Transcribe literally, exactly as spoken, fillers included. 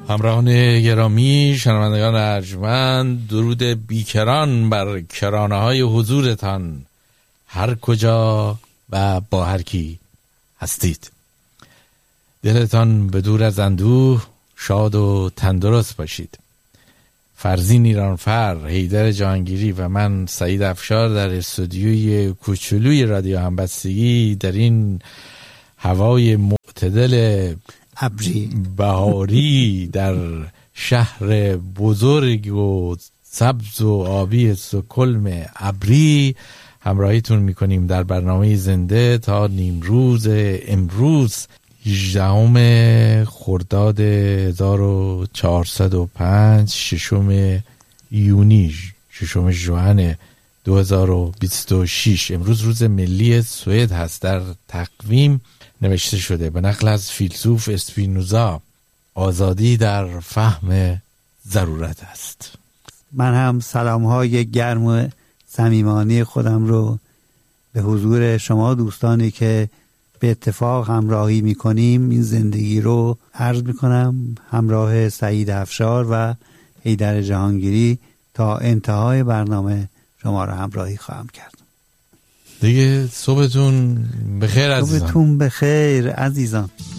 همراهان گرامی، شنوندگان ارجمند، درود بیکران بر کرانه های حضورتان هر کجا و با هر کی هستید. دلتان به دور از اندوه شاد و تندرست باشید. فرزین ایرانفر، حیدر جهانگیری و من سعید افشار در استودیوی کوچولوی رادیو همبستگی در این هوای معتدل ابری بهاری در شهر بزرگ و سبز و آبی استکهلم ابری همراهیتون میکنیم در برنامه زنده تا نیمروز امروز هجدهم خرداد هزار و چهارصد و پنج، ششم یونی، ششم ژوئن دو هزار و بیست و شش. امروز روز ملی سوئد هست. در تقویم نوشته شده به نقل از فیلسوف اسپینوزا آزادی در فهم ضرورت است. من هم سلام‌های گرم و صمیمانه خودم رو به حضور شما دوستانی که به اتفاق همراهی میکنیم این زندگی رو عرض میکنم، همراه سعید افشار و حیدر جهانگیری تا انتهای برنامه شما رو همراهی خواهم کرد. دیگه صبحتون بخیر عزیزان. صبحتون بخیر عزیزان.